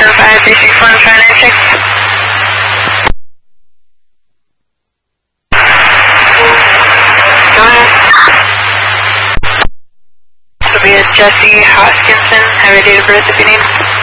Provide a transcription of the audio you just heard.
5361596. Go ahead. This will be a Jesse Hoskinson. Have a date of birth if you need.